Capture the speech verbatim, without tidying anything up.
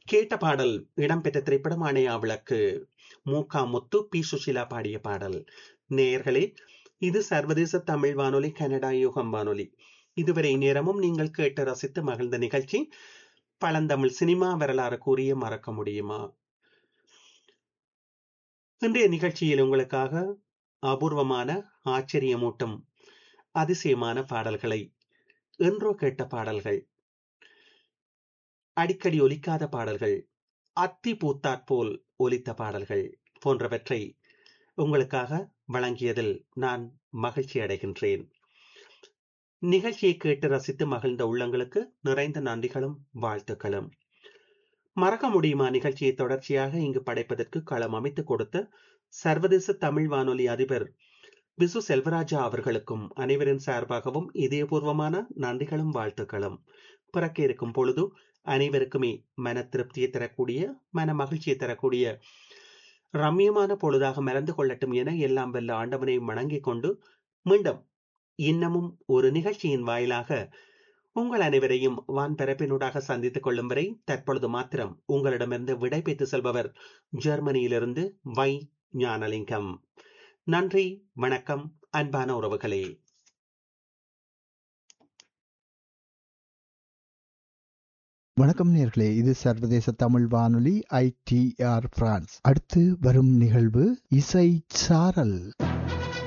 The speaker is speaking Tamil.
கேட்ட பாடல் இடம்பெற்ற திரைப்படம் அணையா விளக்கு. மூகா முத்து, பி சுஷீலா பாடிய பாடல். நேயர்களே, இது சர்வதேச தமிழ் வானொலி, கனடா யுகம் வானொலி. இதுவரை நேரமும் நீங்கள் கேட்டு ரசித்து மகிழ்ந்த நிகழ்ச்சி பழந்தமிழ் சினிமா வரலாறு கூறிய மறக்க முடியுமா. இன்றைய நிகழ்ச்சியில் உங்களுக்காக அபூர்வமான, ஆச்சரியமூட்டும், அதிசயமான பாடல்களை, என்றோ கேட்ட பாடல்கள், அடிக்கடி ஒலிக்காத பாடல்கள், அத்தி பூத்தாற் போல் ஒலித்த பாடல்கள் போன்றவற்றை உங்களுக்காக வழங்கியதில் நான் மகிழ்ச்சி அடைகின்றேன். நிகழ்ச்சியை கேட்டு ரசித்து மகிழ்ந்த உள்ளங்களுக்கு நிறைந்த நன்றிகளும் வாழ்த்துக்களும். மறக்க முடியுமா நிகழ்ச்சியை தொடர்ச்சியாக இங்கு படைப்பதற்கு களம் அமைத்துக் கொடுத்த சர்வதேச தமிழ் வானொலி அதிபர் விசு செல்வராஜா அவர்களுக்கும் அனைவரின் சார்பாகவும் இதயபூர்வமான நன்றிகளும் வாழ்த்துக்களும். பிறக்க இருக்கும் பொழுது அனைவருக்குமே மன திருப்தியை தரக்கூடிய, மன மகிழ்ச்சியை தரக்கூடிய ரம்யமான பொழுதாக மறந்து கொள்ளட்டும் என எல்லாம் வல்ல ஆண்டவனை வணங்கிக் கொண்டு மீண்டும் இன்னமும் ஒரு நிகழ்ச்சியின் வாயிலாக உங்கள் அனைவரையும் வான் பரப்பினூடாக சந்தித்துக் கொள்ளும் வரை தற்பொழுது மாத்திரம் உங்களிடமிருந்து விடை பெற்று செல்பவர் ஜெர்மனியிலிருந்து வை ஞானலிங்கம். நன்றி, வணக்கம், அன்பான உறவுகளே. வணக்கம் நேர்களே, இது சர்வதேச தமிழ் வானொலி ஐ டி ஆர் பிரான்ஸ். அடுத்து வரும் நிகழ்வு இசை சாரல்.